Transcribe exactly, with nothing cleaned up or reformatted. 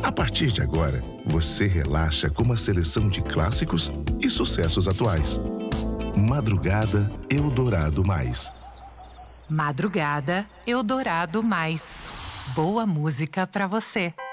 A partir de agora, você relaxa com uma seleção de clássicos e sucessos atuais. Madrugada Eldorado Mais. Madrugada Eldorado Mais. Boa música pra você.